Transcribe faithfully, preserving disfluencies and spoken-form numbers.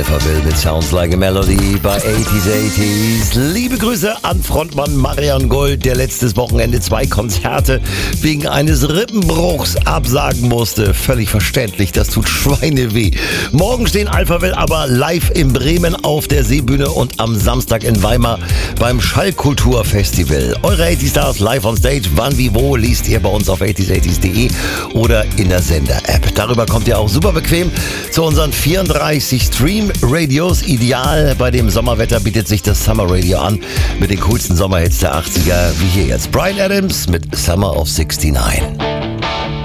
Alphaville mit Sounds Like a Melody bei achtziger achtziger. Liebe Grüße an Frontmann Marian Gold, der letztes Wochenende zwei Konzerte wegen eines Rippenbruchs absagen musste. Völlig verständlich, das tut Schweineweh. Morgen stehen Alphaville aber live in Bremen auf der Seebühne und am Samstag in Weimar beim Schallkulturfestival. Eure achtziger Stars live on stage. Wann, wie, wo liest ihr bei uns auf achtziger achtziger punkt de oder in der Sender-App. Darüber kommt ihr auch super bequem zu unseren vierunddreißig Stream-Radios. Ideal bei dem Sommerwetter bietet sich das Summer Radio an mit den coolsten Sommerhits der achtziger, wie hier jetzt Bryan Adams mit Summer of sixty-nine.